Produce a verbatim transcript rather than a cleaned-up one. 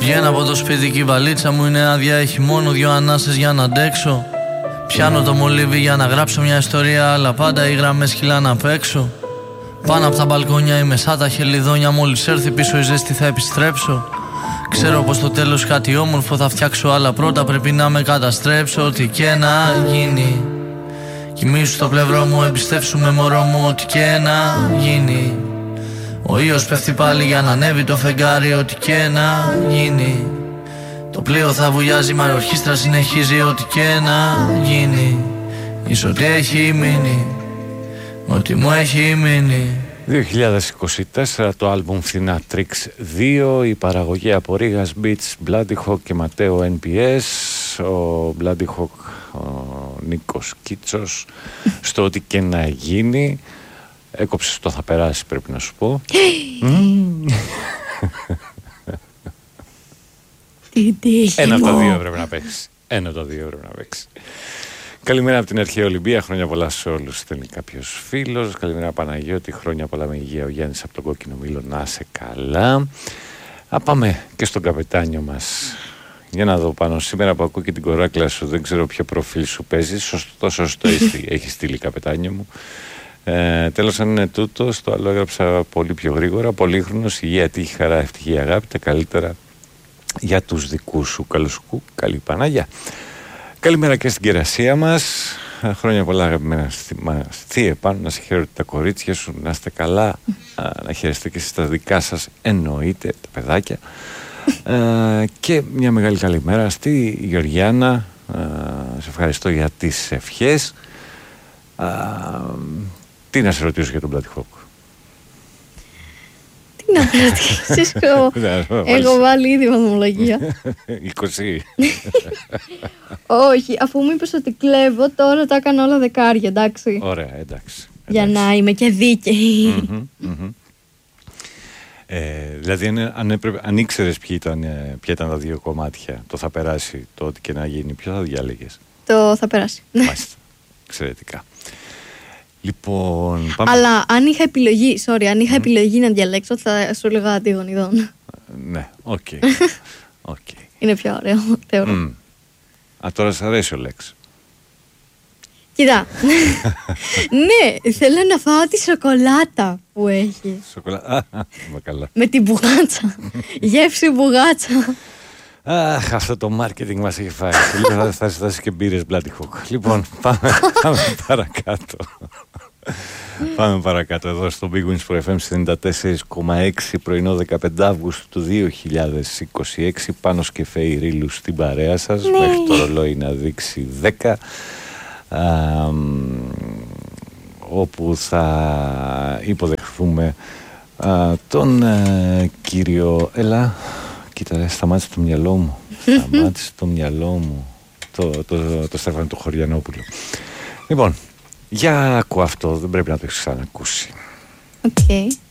Βγαίνω από το σπίτι και η βαλίτσα μου είναι άδεια. Έχει μόνο δυο ανάσες για να αντέξω. Πιάνω το μολύβι για να γράψω μια ιστορία, αλλά πάντα οι γραμμές κυλάνε απ' έξω. Πάνω από τα μπαλκόνια είμαι σαν τα χελιδόνια. Μόλις έρθει πίσω η ζέστη θα επιστρέψω. Ξέρω πως στο τέλος κάτι όμορφο θα φτιάξω, αλλά πρώτα πρέπει να με καταστρέψω. Ό,τι και να γίνει, κοιμήσου στο πλευρό μου, εμπιστεύσου με μωρό μου. Ό,τι και να γίνει, ο ήλιος πέφτει πάλι για να ανέβει το φεγγάρι. Ό,τι και να γίνει, το πλοίο θα βουλιάζει μα η ορχήστρα συνεχίζει. Ό,τι και να γίνει, ίσως ό,τι έχει μείνει, ό,τι μου έχει μείνει. δύο χιλιάδες είκοσι τέσσερα το άλμπουμ Φθηνά Tricks δύο, η παραγωγή από Ρίγας Beats, Bloody Hawk και Ματέο εν πι ες. Ο Bloody Hawk, ο Νίκος Κίτσος, στο ό,τι και να γίνει. Έκοψες το θα περάσει, πρέπει να σου πω. Ένα από τα δύο πρέπει να παίξει. Ένα από τα δύο πρέπει να παίξει. Καλημέρα από την αρχαία Ολυμπία, χρόνια πολλά σε όλους. Στέλνει κάποιος φίλος. Καλημέρα Παναγιώτη, χρόνια πολλά με υγεία. Ο Γιάννης από τον Κόκκινο Μήλο, να είσαι καλά. Α, πάμε και στον καπετάνιο μας. Για να δω πάνω, σήμερα που ακούω και την κοράκλα σου, δεν ξέρω ποιο προφίλ σου παίζει. Σωστό, σωστό έχει στείλει καπετάνιο μου. Ε, τέλος, αν είναι τούτο, το άλλο έγραψα πολύ πιο γρήγορα. Πολύχρονος, υγεία, τύχη, χαρά, ευτυχία, αγάπη. Τα καλύτερα για τους δικούς σου. Καλωσού, καλή Παναγιά. Καλημέρα και στην κερασία μας. Χρόνια πολλά αγαπημένα θύε πάνω. Να συγχαίρω τα κορίτσια σου, να είστε καλά. Να χαιρεστε και εσείς τα δικά σας, εννοείται, τα παιδάκια. ε, και μια μεγάλη καλημέρα στη Γεωργιάνα. ε, Σε ευχαριστώ για τις ευχές. ε, Τι να σε ρωτήσω για τον Bloody Hawk? Τι να ρωτήσεις? Έχω βάλει ήδη βαθμολογία. είκοσι. Όχι, αφού μου είπες ότι κλέβω, τώρα τα έκανα όλα δεκάρια, εντάξει. Ωραία, εντάξει. Για να είμαι και δίκαιη. Mm-hmm, mm-hmm. Ε, δηλαδή αν, αν, έπρεπε, αν ήξερες ποια ήταν, ποια ήταν τα δύο κομμάτια, το θα περάσει, το ό,τι και να γίνει, ποιο θα διάλεγες? Το θα περάσει. Μάλιστα, εξαιρετικά. Λοιπόν, πάμε. Αλλά αν είχα επιλογή, sorry, αν είχα mm. επιλογή να διαλέξω, θα σου έλεγα Αντίγονιδών. Ναι, οκ. Okay. Okay. Είναι πιο ωραίο, θεωρώ. Mm. Α, τώρα σ' αρέσει ο Λέξ. Κοίτα. Ναι, θέλω να φάω τη σοκολάτα που έχει. Σοκολάτα, με καλά. Με την μπουγάτσα. Γεύση μπουγάτσα. Αχ, αυτό το marketing μας έχει φάει. Λίγο θα ζητάσει και μπύρες Bloody Hawk. Λοιπόν, πάμε, πάμε παρακάτω. Πάμε παρακάτω εδώ στο Big Wins for εφ εμ ενενήντα τέσσερα κόμμα έξι, πρωινό δεκαπέντε Αυγούστου του δύο χιλιάδες είκοσι έξι. Πάνος και Φέη Ρίλου στην παρέα σας, ναι. Μέχρι το ρολόι να δείξει δέκα. Α, όπου θα υποδεχθούμε α, τον α, κύριο Έλα. Κοίτα, σταμάτησε το μυαλό μου. Σταμάτησε το μυαλό μου. Το, το, το, το Στέφανο του Χωριανόπουλου. Λοιπόν, για ακούω αυτό, δεν πρέπει να το έχεις ξανακούσει. Οκ. Okay.